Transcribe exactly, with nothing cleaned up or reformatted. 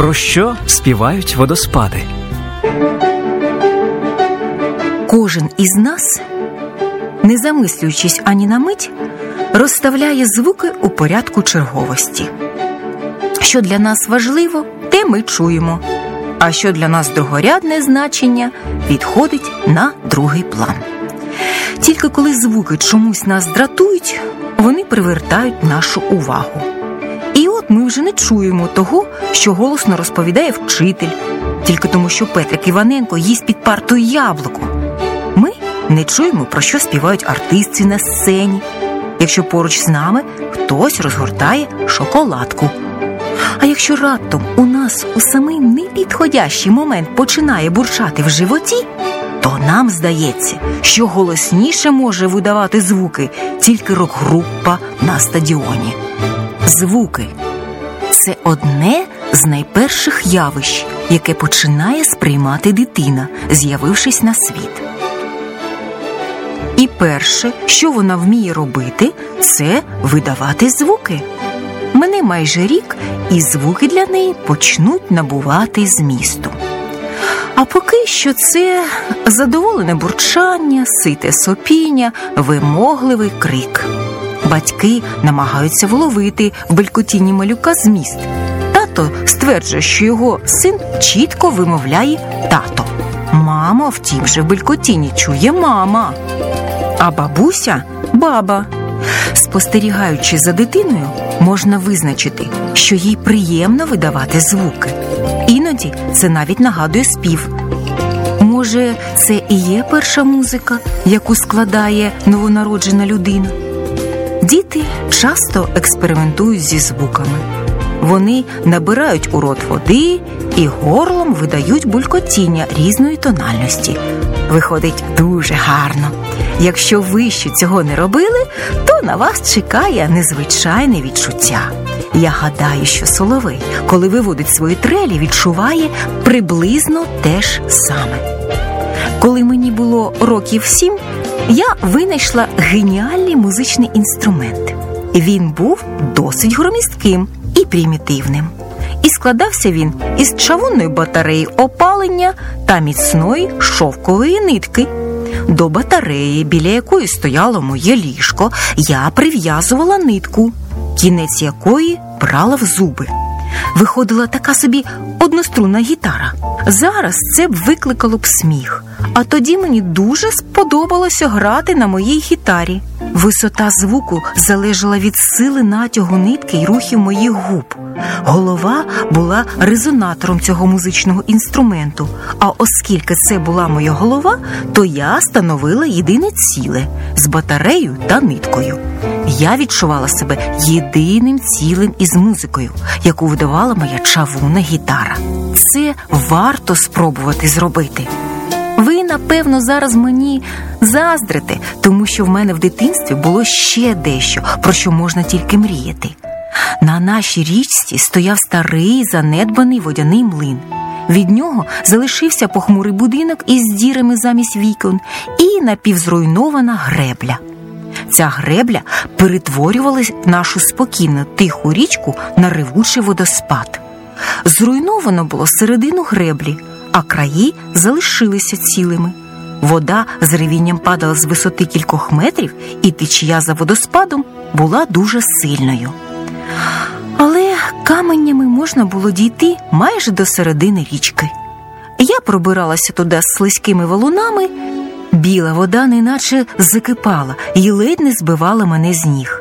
Про що співають водоспади? Кожен із нас, не замислюючись ані на мить, розставляє звуки у порядку черговості. Що для нас важливо, те ми чуємо, а що для нас другорядне значення, відходить на другий план. Тільки коли звуки чомусь нас дратують, вони привертають нашу увагу. І от ми вже не чуємо того, що голосно розповідає вчитель, тільки тому, що Петрик Іваненко їсть під партою яблуко. Ми не чуємо, про що співають артисти на сцені, якщо поруч з нами хтось розгортає шоколадку. А якщо раптом у нас у самий непідходящий момент починає бурчати в животі, то нам здається, що голосніше може видавати звуки тільки рок-група на стадіоні. Звуки – це одне з найперших явищ, яке починає сприймати дитина, з'явившись на світ. І перше, що вона вміє робити, це видавати звуки. Мине майже рік, і звуки для неї почнуть набувати змісту. А поки що це задоволене бурчання, сите сопіння, вимогливий крик. Батьки намагаються вловити в белькотінні малюка зміст. Тато стверджує, що його син чітко вимовляє «тато». Мама, втім же в белькотінні чує «мама», а бабуся – «баба». Спостерігаючи за дитиною, можна визначити, що їй приємно видавати звуки. Іноді це навіть нагадує спів. Може, це і є перша музика, яку складає новонароджена людина? Діти часто експериментують зі звуками. Вони набирають у рот води і горлом видають булькотіння різної тональності. Виходить дуже гарно. Якщо ви ще цього не робили, то на вас чекає незвичайне відчуття. Я гадаю, що соловей, коли виводить свої трелі, відчуває приблизно те ж саме. Коли мені було років сім, я винайшла геніальний музичний інструмент. Він був досить громістким і примітивним. І складався він із чавунної батареї опалення та міцної шовкової нитки. До батареї, біля якої стояло моє ліжко, я прив'язувала нитку, кінець якої брала в зуби. Виходила така собі однострунна гітара. Зараз це б викликало б сміх, а тоді мені дуже сподобалося грати на моїй гітарі. Висота звуку залежала від сили натягу нитки й рухів моїх губ. Голова була резонатором цього музичного інструменту, а оскільки це була моя голова, то я становила єдине ціле з батареєю та ниткою. Я відчувала себе єдиним цілим із музикою, яку видавала моя чавунна гітара. Це варто спробувати зробити. Ви, напевно, зараз мені заздрите, тому що в мене в дитинстві було ще дещо, про що можна тільки мріяти. На нашій річці стояв старий занедбаний водяний млин. Від нього залишився похмурий будинок із дірами замість вікон і напівзруйнована гребля. Ця гребля перетворювала нашу спокійну тиху річку на ревучий водоспад. Зруйновано було середину греблі, а краї залишилися цілими. Вода з ревінням падала з висоти кількох метрів, і течія за водоспадом була дуже сильною. Але каменями можна було дійти майже до середини річки. Я пробиралася туди з слизькими валунами. Біла вода неначе закипала і ледь не збивала мене з ніг.